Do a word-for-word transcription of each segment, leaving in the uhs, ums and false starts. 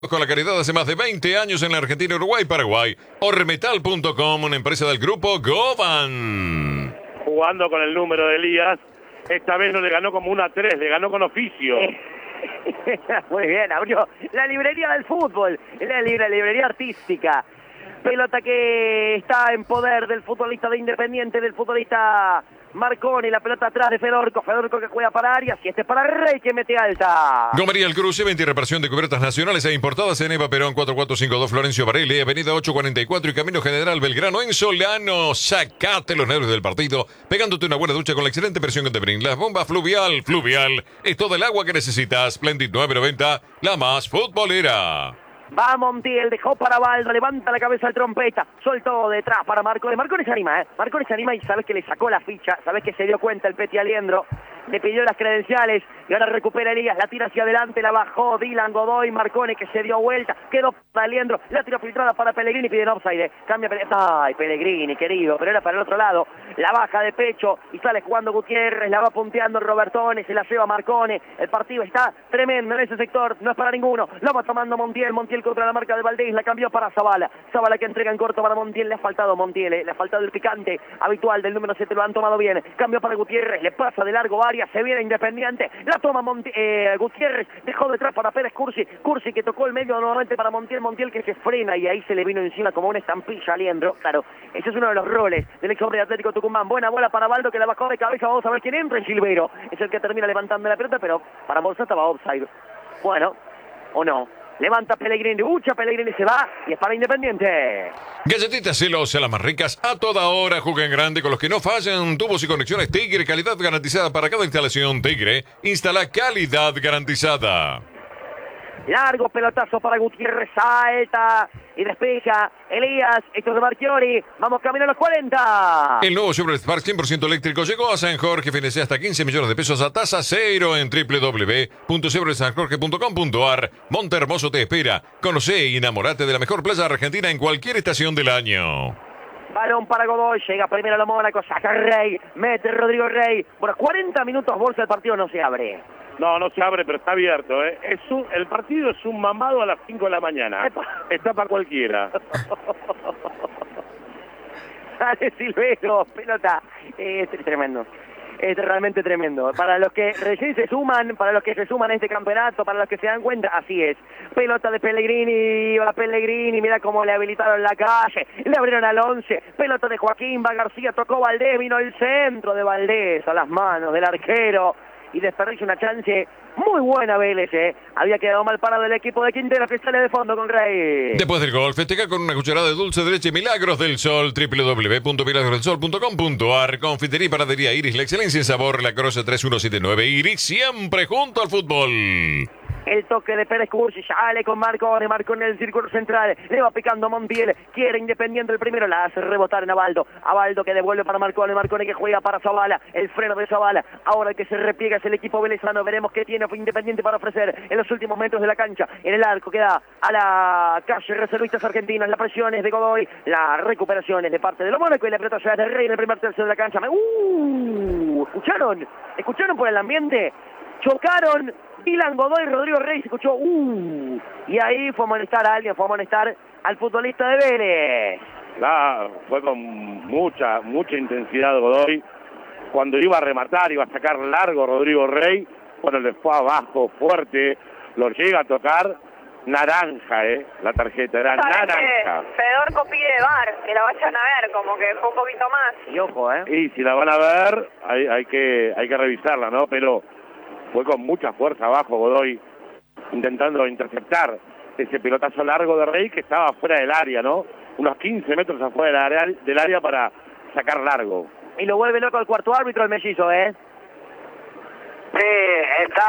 Con la caridad hace más de veinte años en la Argentina, Uruguay y Paraguay. Ormetal punto com, una empresa del grupo Goban. Jugando con el número de Elías, esta vez no le ganó como una tres, le ganó con oficio. Muy bien, abrió la librería del fútbol, la, la librería artística. Pelota que está en poder del futbolista de Independiente, del futbolista Marconi, la pelota atrás de Fedorco, Fedorco que juega para Arias y este para Rey que mete alta. Gomería El Cruce, venta y reparación de cubiertas nacionales e importadas en Eva Perón cuatro cuatro cinco dos Florencio Varela, avenida ocho cuarenta y cuatro y Camino General Belgrano en Solano. Sacate los nervios del partido, pegándote una buena ducha con la excelente presión que te brinda. La bomba fluvial, fluvial, es todo el agua que necesitas. Splendid nueve noventa, la más futbolera. Va Montiel, dejó para Baldo, levanta la cabeza de trompeta, soltó detrás para Marcones. Marcones se anima, ¿eh? Marcones se anima y sabes que le sacó la ficha, sabes que se dio cuenta el Peti Aliendro, le pidió las credenciales y ahora recupera Elías, la tira hacia adelante, la bajó Dylan Godoy, Marcone que se dio vuelta, quedó para Aliendro, la tira filtrada para Pellegrini, pide offside, cambia Pellegrini, ay Pellegrini querido, pero era para el otro lado, la baja de pecho y sale jugando Gutiérrez, la va punteando Robertone, se la lleva Marcone, el partido está tremendo en ese sector, no es para ninguno, la va tomando Montiel, Montiel contra la marca de Valdés, la cambió para Zavala, Zavala que entrega en corto para Montiel, le ha faltado Montiel, eh, le ha faltado el picante habitual del número siete, lo han tomado bien, cambio para Gutiérrez, le pasa de largo Arias, se viene Independiente, la toma Monti eh, Gutiérrez, dejó detrás para Pérez Cursi, Cursi que tocó el medio nuevamente para Montiel, Montiel que se frena y ahí se le vino encima como una estampilla a Aliendro, claro, ese es uno de los roles del ex hombre de Atlético Tucumán, buena bola para Baldo que la bajó de cabeza, vamos a ver quién entra en Silvero, es el que termina levantando la pelota, pero para Bolsa estaba offside, bueno, o no. Levanta Pellegrini, Ucha, Pellegrini se va y es para Independiente. Galletitas Celosa, las más ricas a toda hora. Juega en grande con los que no fallan. Tubos y conexiones Tigre, calidad garantizada para cada instalación. Tigre, instala calidad garantizada. Largo pelotazo para Gutiérrez, salta y despeja Elías, esto es de Marchiori, vamos camino a los cuarenta. El nuevo Chevrolet Spark cien por ciento eléctrico llegó a San Jorge, financia hasta quince millones de pesos a tasa cero en doble u doble u doble u punto chevrolet san jorge punto com punto a r. Monte Hermoso te espera, conoce y enamorate de la mejor playa argentina en cualquier estación del año. Balón para Godoy, llega primero a Mónaco, saca Rey, mete Rodrigo Rey, por cuarenta minutos Bolsa, el partido no se abre. No, no se abre, pero está abierto, ¿eh? Es un, el partido es un mamado a las cinco de la mañana. Epa. Está para cualquiera. Sale Silvero, pelota. Eh, es tremendo. Es realmente tremendo. Para los que recién se suman, para los que se suman a este campeonato, para los que se dan cuenta, así es. Pelota de Pellegrini, va Pellegrini, mira cómo le habilitaron la calle, le abrieron al once, pelota de Joaquín, va García, tocó Valdés, vino el centro de Valdés a las manos del arquero. Y desperdicia una chance muy buena Vélez, ¿eh? Había quedado mal parado el equipo de Quintero que sale de fondo con Rey. Después del gol, festeja con una cucharada de dulce de leche Milagros del Sol, doble u doble u doble u punto milagros del sol punto com punto a r. Confitería y panadería Iris, la excelencia en sabor, la Croce tres uno siete nueve. Iris, siempre junto al fútbol. El toque de Pérez Cursi, sale con Marcone, Marcone en el círculo central, le va picando Montiel, quiere Independiente el primero, la hace rebotar en Abaldo, Abaldo que devuelve para Marcone, Marcone que juega para Zavala, el freno de Zavala, ahora el que se repliega es el equipo velezano, veremos qué tiene Independiente para ofrecer en los últimos metros de la cancha, en el arco queda a la calle reservistas argentinos, la presión es de Godoy, la recuperación es de parte de los Mónaco y la pelota ya es de Rey en el primer tercio de la cancha, ¡uh! ¿Escucharon? ¿Escucharon por el ambiente? Chocaron Dylan Godoy y Rodrigo Rey, se escuchó ¡uh! Y ahí fue a molestar a alguien, fue a molestar al futbolista de Vélez. Ah, fue con mucha, mucha intensidad Godoy. Cuando iba a rematar, iba a sacar largo Rodrigo Rey, bueno, le fue abajo fuerte, lo llega a tocar, naranja, eh, la tarjeta, era naranja. Fedorco pide bar, que la vayan a ver, como que fue un poquito más. Y ojo, eh. Y si la van a ver, hay, hay que, hay que revisarla, ¿no? Pero fue con mucha fuerza abajo Godoy, intentando interceptar ese pelotazo largo de Rey que estaba fuera del área, ¿no? Unos quince metros afuera del área, del área para sacar largo. Y lo vuelve loco el cuarto árbitro, el mellizo, ¿eh? Sí, está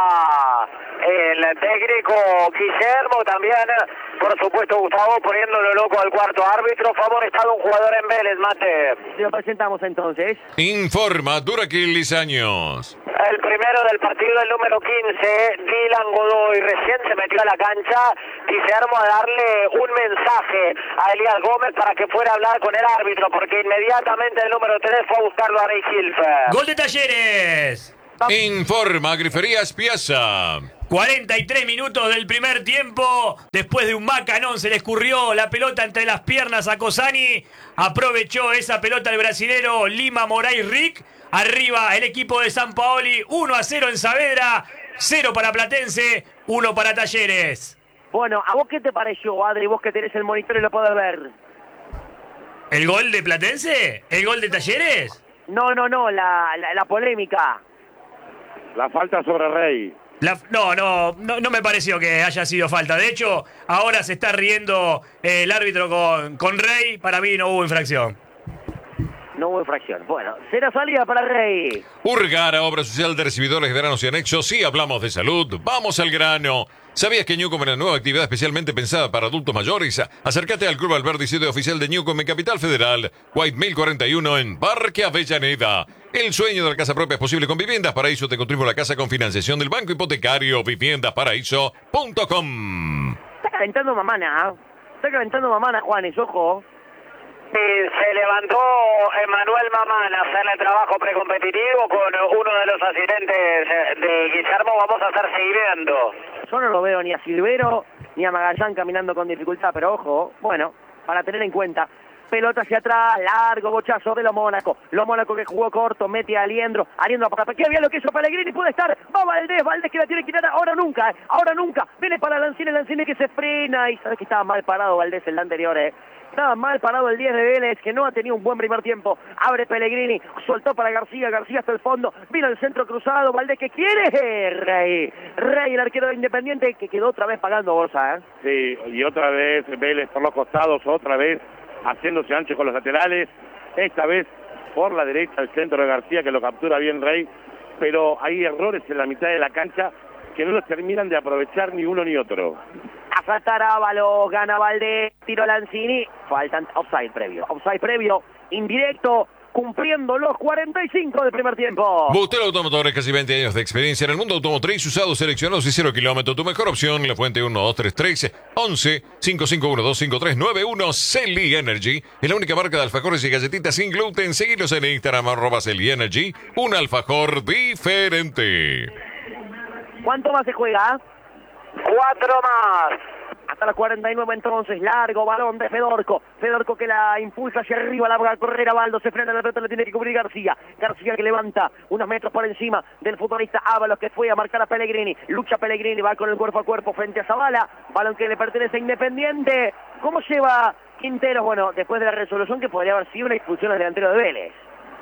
el técnico Guillermo también, por supuesto Gustavo, poniéndolo loco al cuarto árbitro. Fue amonestado un jugador en Vélez, Mate. Lo presentamos entonces. Informa Duraquil Lizaños. El primero del partido, el número quince, Dylan Godoy, recién se metió a la cancha. Guillermo a darle un mensaje a Elías Gómez para que fuera a hablar con el árbitro, porque inmediatamente el número tres fue a buscarlo a Rey Hilfer. ¡Gol de Talleres! Informa Griferías Piazza. cuarenta y tres minutos del primer tiempo. Después de un macanón se le escurrió la pelota entre las piernas a Cosani. Aprovechó esa pelota el brasilero Lima Moraes Rick. Arriba el equipo de San Paoli. uno a cero en Saavedra. cero para Platense. uno para Talleres. Bueno, ¿a vos qué te pareció, Adri? Vos que tenés el monitor y lo podés ver. ¿El gol de Platense? ¿El gol de Talleres? No, no, no, la, la, la polémica. La falta sobre Rey. La, no, no, no, no me pareció que haya sido falta. De hecho, ahora se está riendo eh, el árbitro con, con Rey. Para mí no hubo infracción. No hubo infracción. Bueno, será salida para Rey. Urgara, obra social de recibidores, granos y anexos. Sí, hablamos de salud. Vamos al grano. ¿Sabías que Newcom es una nueva actividad especialmente pensada para adultos mayores? Acércate al Club Alberdi, sede oficial de Newcom en Capital Federal, White mil cuarenta y uno en Parque Avellaneda. El sueño de la casa propia es posible con Viviendas Paraíso. Te contribuye la casa con financiación del Banco Hipotecario. viviendas paraíso punto com. Está calentando mamana, ¿eh? Está calentando mamana, Juanes, ojo. Y se levantó Emanuel Mamán a hacer el trabajo precompetitivo con uno de los asistentes de Guillermo. Vamos a estar siguiendo. Yo no lo veo ni a Silvero ni a Magallán caminando con dificultad, pero ojo, bueno, para tener en cuenta. Pelota hacia atrás, largo bochazo de Lo Mónaco. Lo Mónaco que jugó corto, mete a Aliendro. Aliendro para qué bien lo que hizo Pellegrini, puede estar. Va Valdés, Valdés que la tiene que tirar ahora nunca, eh. ahora nunca. Viene para Lanzini, Lanzini que se frena. Y sabes que estaba mal parado Valdés el anterior, eh. Estaba mal parado el diez de Vélez, que no ha tenido un buen primer tiempo. Abre Pellegrini, soltó para García, García hasta el fondo. Vino el centro cruzado, Valdés que quiere. Rey, Rey, el arquero de Independiente, que quedó otra vez pagando bolsa, ¿eh? Sí, y otra vez Vélez por los costados, otra vez haciéndose ancho con los laterales. Esta vez por la derecha el centro de García, que lo captura bien Rey. Pero hay errores en la mitad de la cancha que no los terminan de aprovechar ni uno ni otro. A faltar Ábalos, gana Valdés, tiro Lanzini, faltan offside previo, offside previo, indirecto, cumpliendo los cuarenta y cinco del primer tiempo. Bustelo Automotores, casi veinte años de experiencia en el mundo automotriz, usados, seleccionados y cero kilómetros. Tu mejor opción, la fuente uno dos tres tres once cinco cinco uno dos cinco tres nueve uno. Celi Energy es la única marca de alfajores y galletitas sin gluten. Seguilos en Instagram, arroba Celi Energy, un alfajor diferente. ¿Cuánto más se juega? Cuatro más. Hasta las cuarenta y nueve entonces, largo balón de Fedorco. Fedorco que la impulsa hacia arriba, la va a correr a Baldo, se frena la pelota, le tiene que cubrir García. García que levanta unos metros por encima del futbolista Ábalos que fue a marcar a Pellegrini. Lucha Pellegrini, va con el cuerpo a cuerpo frente a Zavala. Balón que le pertenece a Independiente. ¿Cómo lleva Quinteros? Bueno, después de la resolución que podría haber sido una expulsión al delantero de Vélez.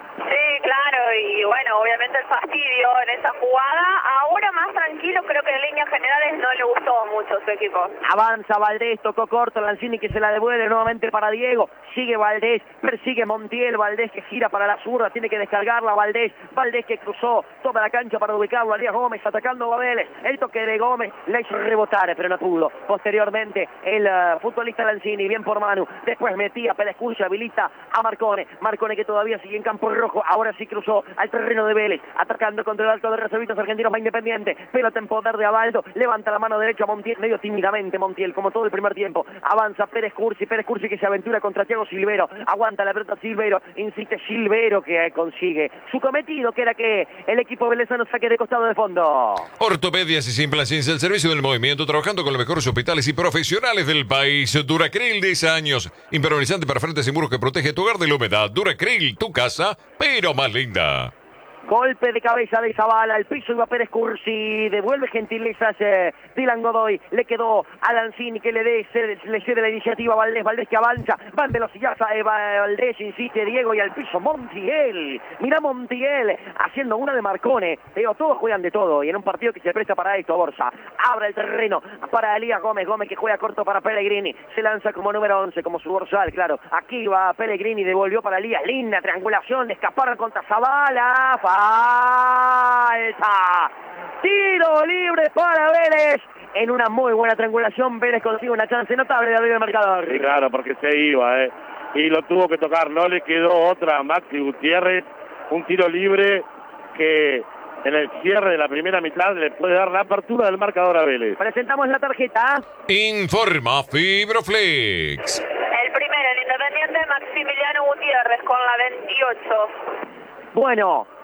Sí, claro, y bueno, obviamente el fastidio en esa jugada. Ahora más tranquilo, creo que en líneas generales no le gustó mucho su equipo. Avanza Valdés, tocó corto, Lanzini que se la devuelve nuevamente para Diego. Sigue Valdés, persigue Montiel, Valdés que gira para la zurda, tiene que descargarla Valdés. Valdés que cruzó toda la cancha para ubicarlo a Díaz Gómez, atacando a Vélez. El toque de Gómez le hizo rebotar, pero no pudo. Posteriormente, el uh, futbolista Lanzini, bien por Manu. Después metía Pelescucha, habilita a Marcone. Marcone que todavía sigue en campo rojo. Ahora sí cruzó al terreno de Vélez, atacando contra el alto de reservistas argentinos, va Independiente, pelota en poder de Abaldo, levanta la mano derecha a Montiel, medio tímidamente Montiel, como todo el primer tiempo, avanza Pérez Cursi, Pérez Cursi que se aventura contra Thiago Silvero, aguanta la pelota Silvero, insiste Silvero que consigue su cometido, que era que el equipo velezano saque de costado de fondo. Ortopedias y Simplaciencia, el servicio del movimiento, trabajando con los mejores hospitales y profesionales del país. Duracril, diez años, impermeabilizante para frentes y muros que protege tu hogar de la humedad. Duracril, tu casa, pero más linda. Golpe de cabeza de Zavala, al piso iba Pérez Cursi, devuelve gentilezas eh, Dylan Godoy, le quedó a Lanzini que le dé, se, le cede la iniciativa a Valdés, Valdés que avanza, van velocidad, eh, Valdés, insiste Diego y al piso Montiel, mira Montiel, haciendo una de Marcone, digo, todos juegan de todo y en un partido que se presta para esto, Borsa, abre el terreno para Elías Gómez, Gómez que juega corto para Pellegrini, se lanza como número once, como su dorsal, claro, aquí va Pellegrini, devolvió para Elías, linda triangulación, escaparon contra Zavala, falta, tiro libre para Vélez, en una muy buena triangulación, Vélez consigue una chance notable de abrir el marcador. Sí, claro, porque se iba, eh, y lo tuvo que tocar, no le quedó otra a Maxi Gutiérrez, un tiro libre que en el cierre de la primera mitad le puede dar la apertura del marcador a Vélez. Presentamos la tarjeta. Informa Fibroflex. El primero, el Independiente, Maximiliano Gutiérrez con la veintiocho. Bueno,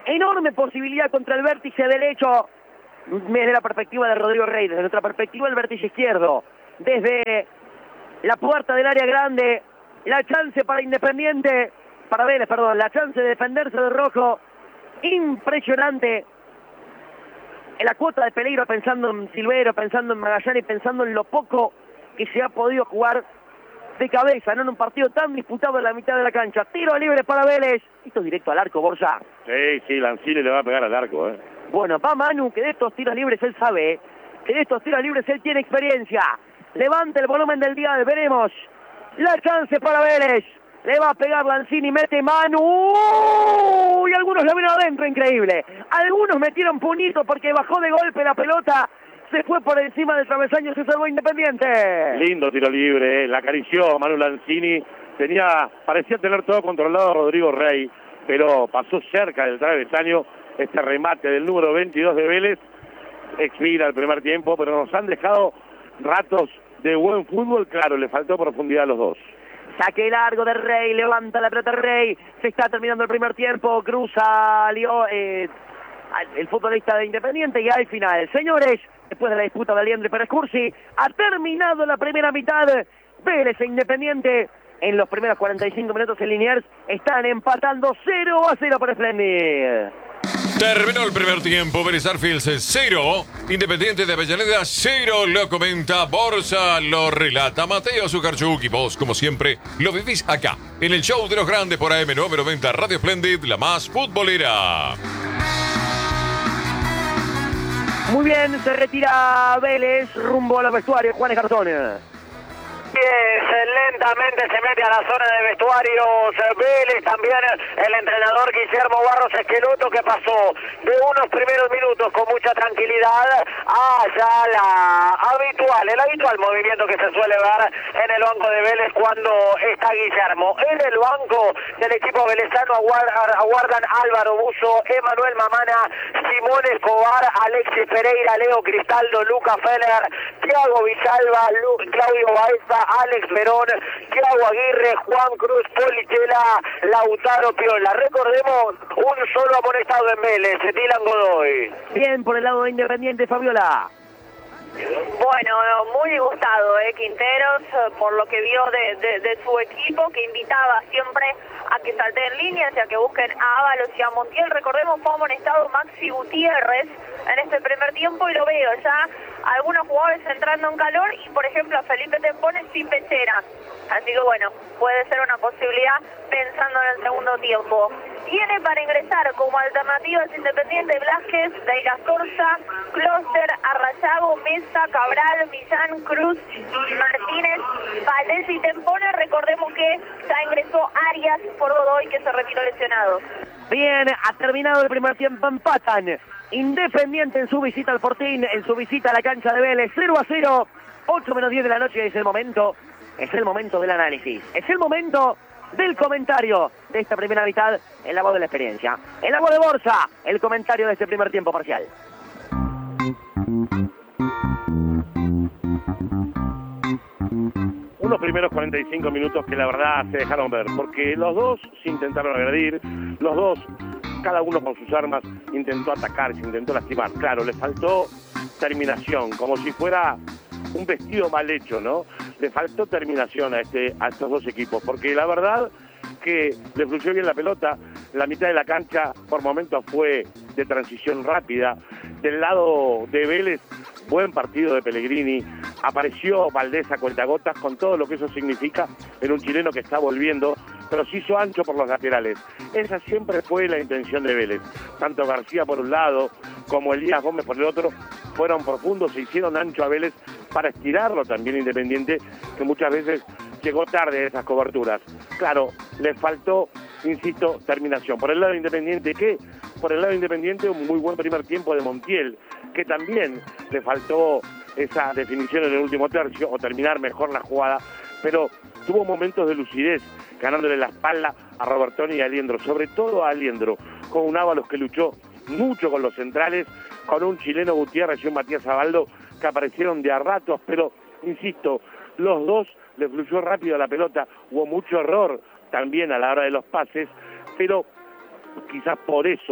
enorme posibilidad contra el vértice derecho, desde la perspectiva de Rodrigo Rey, desde nuestra perspectiva el vértice izquierdo, desde la puerta del área grande, la chance para Independiente, para Vélez, perdón, la chance de defenderse de rojo, impresionante. En la cuota de peligro, pensando en Silvero, pensando en Magallanes, pensando en lo poco que se ha podido jugar de cabeza, no en un partido tan disputado en la mitad de la cancha. Tiro libre para Vélez. Esto es directo al arco, Borja. Sí, sí, Lanzini le va a pegar al arco, ¿eh? Bueno, va Manu, que de estos tiros libres él sabe, ¿eh? que de estos tiros libres él tiene experiencia. Levanta el volumen del dial, veremos. La chance para Vélez. Le va a pegar Lanzini, mete Manu. ¡Uh! Y algunos la ven adentro, increíble. Algunos metieron puñito porque bajó de golpe la pelota. Se fue por encima del travesaño, se salvó Independiente. Lindo tiro libre, eh. La acarició Manu Lanzini. Tenía, parecía tener todo controlado Rodrigo Rey, pero pasó cerca del travesaño. Este remate del número veintidós de Vélez expira el primer tiempo, pero nos han dejado ratos de buen fútbol. Claro, le faltó profundidad a los dos. Saque largo de Rey, levanta la pelota Rey, se está terminando el primer tiempo, cruza Leo, eh, el futbolista de Independiente y al final, señores, después de la disputa de Aliendro y Pérez Cursi, ha terminado la primera mitad. Vélez e Independiente en los primeros cuarenta y cinco minutos en Liniers están empatando cero a cero por Splendid. Terminó el primer tiempo, Vélez Arfield cero, Independiente de Avellaneda cero, lo comenta Borja, lo relata Mateo Zucarchuk y vos, como siempre, lo vivís acá, en el show de los grandes por A M novecientos noventa Radio Splendid, la más futbolera. Muy bien, se retira Vélez rumbo a los vestuarios, Juan Escartón. Lentamente se mete a la zona de vestuarios Vélez, también el entrenador Guillermo Barros Esqueloto, que pasó de unos primeros minutos con mucha tranquilidad a ya la habitual, el habitual movimiento que se suele ver en el banco de Vélez cuando está Guillermo. En el banco del equipo velezano aguardan, aguardan Álvaro Buzo, Emanuel Mamana, Simón Escobar, Alexis Pereira, Leo Cristaldo, Luca Feller, Thiago Villalba, Lu, Claudio Baeza, Alex Verón, Thiago Aguirre, Juan Cruz, Polichela, Lautaro Piola. Recordemos, un solo amonestado en Vélez, Dylan Godoy. Bien por el lado de Independiente, Fabiola. Bueno, muy disgustado, ¿eh? Quinteros, por lo que vio de, de, de su equipo, que invitaba siempre a que salten líneas y a que busquen a Ábalos y a Montiel. Recordemos, fue amonestado Maxi Gutiérrez en este primer tiempo y lo veo ya algunos jugadores entrando en calor y, por ejemplo, a Felipe Tempones sin pechera. Así que, bueno, puede ser una posibilidad pensando en el segundo tiempo. Tiene para ingresar como alternativas Independiente Blasquez, Deira Sorza, Closter, Arrayago, Mesa, Cabral, Millán, Cruz, Martínez, Valdés y Tempones. Recordemos que ya ingresó Arias por Godoy, que se retiró lesionado. Bien, ha terminado el primer tiempo, empatan. Independiente en su visita al Fortín, en su visita a la cancha de Vélez, cero a cero, ocho menos diez de la noche, es el momento, es el momento del análisis, es el momento del comentario de esta primera mitad en la voz de la experiencia. En la voz de Borja, el comentario de este primer tiempo parcial. Unos primeros cuarenta y cinco minutos que la verdad se dejaron ver, porque los dos se intentaron agredir, los dos, cada uno con sus armas, intentó atacar, se intentó lastimar. Claro, le faltó terminación, como si fuera un vestido mal hecho, ¿no? Le faltó terminación a, este, a estos dos equipos, porque la verdad que le fluyó bien la pelota, la mitad de la cancha por momentos fue de transición rápida. Del lado de Vélez, buen partido de Pellegrini, apareció Valdés a cuentagotas con todo lo que eso significa en un chileno que está volviendo, pero se hizo ancho por los laterales. Esa siempre fue la intención de Vélez. Tanto García por un lado como Elías Gómez por el otro fueron profundos, se hicieron ancho a Vélez para estirarlo también Independiente, que muchas veces llegó tarde a esas coberturas. Claro, le faltó, insisto, terminación. Por el lado de Independiente, ¿qué? Por el lado de Independiente, un muy buen primer tiempo de Montiel, que también le faltó esa definición en el último tercio, o terminar mejor la jugada, pero tuvo momentos de lucidez, ganándole la espalda a Robertoni y a Aliendro, sobre todo a Aliendro, con un Ábalos que luchó mucho con los centrales, con un chileno Gutiérrez y un Matías Abaldo que aparecieron de a ratos, pero, insisto, los dos le fluyó rápido la pelota, hubo mucho error también a la hora de los pases, pero quizás por eso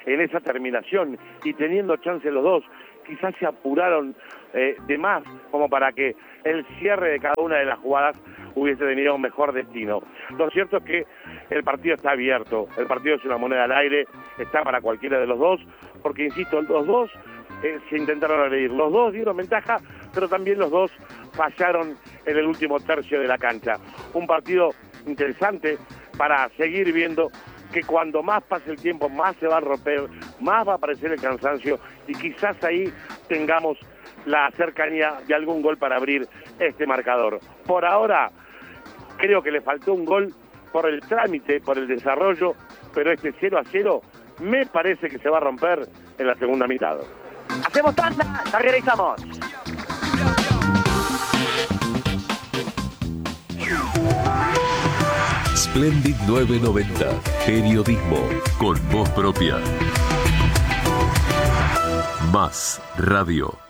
en esa terminación y teniendo chance los dos, quizás se apuraron eh, de más como para que el cierre de cada una de las jugadas hubiese tenido un mejor destino. Lo cierto es que el partido está abierto, el partido es una moneda al aire, está para cualquiera de los dos, porque insisto, los dos eh, se intentaron agredir, los dos dieron ventaja, pero también los dos fallaron en el último tercio de la cancha. Un partido interesante para seguir viendo que cuando más pase el tiempo, más se va a romper, más va a aparecer el cansancio y quizás ahí tengamos la cercanía de algún gol para abrir este marcador. Por ahora, creo que le faltó un gol por el trámite, por el desarrollo, pero este cero a cero me parece que se va a romper en la segunda mitad. Hacemos tanda, ya regresamos. Splendid novecientos noventa, periodismo con voz propia. Más radio.